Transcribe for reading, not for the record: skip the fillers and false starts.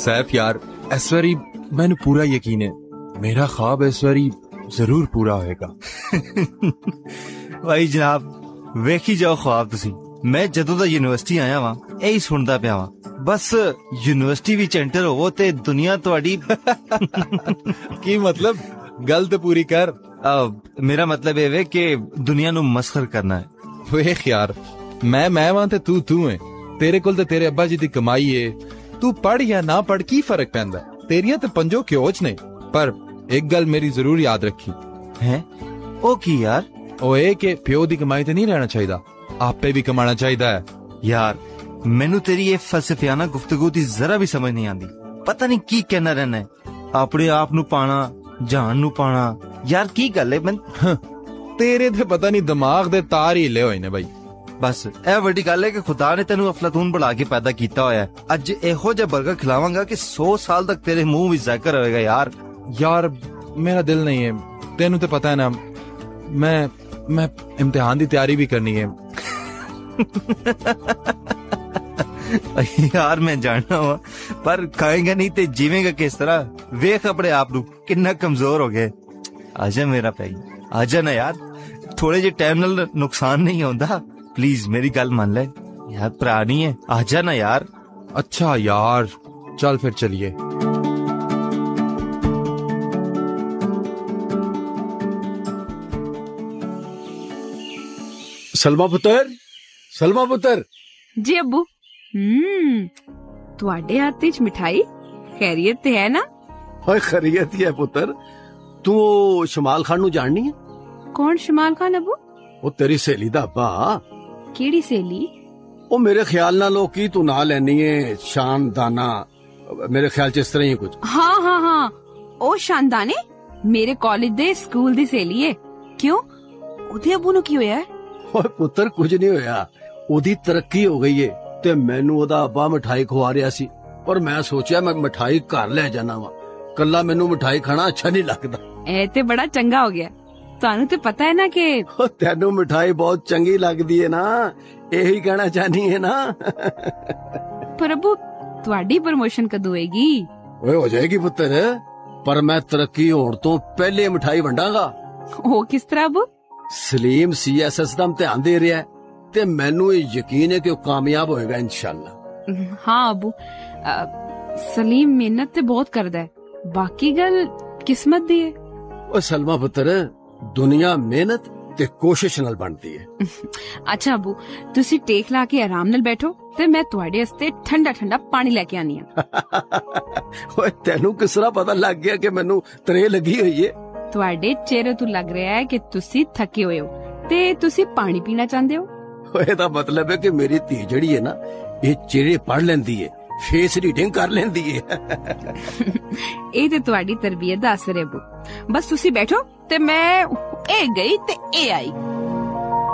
सैफ यार, इस वारी मैनू पूरा यकीन है मेरा ख्वाब इस वारी जरूर पूरा होएगा। भाई जनाब वेखी जाओ ख्वाब तुसी। मैं जदों दा यूनिवर्सिटी आया वां यही सुनदा पिया वां, बस यूनिवर्सिटी विच एंटर होवो ते दुनिया तुहाडी की मतलब गल ते पूरी कर। मेरा मतलब ये वे कि दुनिया नू मसखर करना है। वेख यार, मैं वां ते तू है, तेरे कोल ते तेरे अब्बा जी दी कमाई है, तू पढ़ या ना पढ़ की फर्क पैंदा, तेरियां ते पंजो क्योच ने। पर एक गल मेरी जरूर याद रखी है, ओ की यार? ओ ए के प्यो दी कमाई ते नहीं रहना चाहिदा, आपे भी कमाना चाहिदा है। यार मैनू तेरी ये फलसफियाना गुफ्तगू दी जरा भी समझ नहीं आंदी, पता नहीं की कहना रहना है, अपने आप नू पाना जान नू पाना। यार की गल है? मैं तेरे ते पता नहीं दिमाग दे तार ही हिले होए ने भाई। बस ए वड्डी गल है कि खुदा ने तेनू अफलातून बना के पैदा किया होया है। अज एहो जिहा बर्गर खिलावांगा कि 100 साल तक तेरे मुंह विच जाकर रहेगा। यार मेरा दिल नहीं है, तेनू तो पता है ना, मैं इम्तिहान की तैयारी भी करनी है। यार मैं जानना वा, पर खाएगा नहीं ते जीवेगा किस तरह? वेख अपने आप नू कितना कमजोर हो गए। आजा मेरा भाई, आजा ना यार, थोड़े जे टाइम नाल नुकसान नहीं होता, प्लीज मेरी गल मान ले यार, भरा नहीं है, आजा ना यार। अच्छा यार चल फिर चलिए। सलमा पुत्र जी अब्बू। तुहाडे हाथ च मिठाई, खैरियत ते है ना? हाय खैरियत ही है पुत्र। तू शमाल खान नू जाननी है? कौन शमाल खान अब्बू? वो तेरी सहेली दा अब्बा। केड़ी सहेली? वो मेरे ख्याल नाल ओ की तू ना लेनी है, शान दाना, मेरे ख्याल च इस तरह ही कुछ। हाँ ओ शानदाने मेरे कॉलेज दे स्कूल दी सहेली है। क्यों, उदे अब्बू नू की होया है? ओए पुत्र कुछ नहीं होया, ओदी तरक्की हो गई है ते मैनू ओदा अब्बा मिठाई खवा रिहा सी, पर मैं सोचा मैं मिठाई घर ले जाना वा, कल्ला मैनू मिठाई खाना अच्छा नहीं लगता। ए ते बड़ा चंगा हो गया, तानू ते पता है ना कि तेनू मिठाई बहुत चंगी लगदी है ना, यही कहना चाहनी है ना। पर अब्बू तुहाडी प्रमोशन कदों होएगी? ओए हो जाएगी पुत्र, पर मैं तरक्की होने तो पहले मिठाई वंडांगा। ओ किस तरह अब्बू? सलीम CSS दा इम्तिहान दे रहा है ते मैनू यकीन है कि वो कामयाब होएगा इंशाल्लाह। हाँ अब्बू, सलीम मेहनत ते बहुत करदा है, बाकी गल किस्मत दी है। ओ सलमा पुत्र, दुनिया मेहनत ते कोशिश नाल बनती है। अच्छा अब्बू, तुसी टेक ला के आराम नाल बैठो ते मैं तुहाडे वास्ते ठंडा ठंडा पानी लेके आनी है। ओए तेनू किस तरह पता लग गया कि मैनू तरे लगी हुई है? तुहाडे चेहरे तो लग रहा है कि तुसी थके हुए हो ते तुसी पानी पीना चाहते हो। ਇਹਦਾ मतलब है कि मेरी धी जड़ी है ना, ये चेहरे पढ़ लेंदी है, फेस रीडिंग कर लेंदी है। ਇਹ ਤੇ ਤੁਹਾਡੀ ਤਰਬੀਅਤ ਦਾ ਅਸਰ ਹੈ ਅਬੂ। ਬਸ ਤੁਸੀਂ ਬੈਠੋ ਤੇ ਮੈਂ ਇਹ ਗਈ ਤੇ ਇਹ ਆਈ।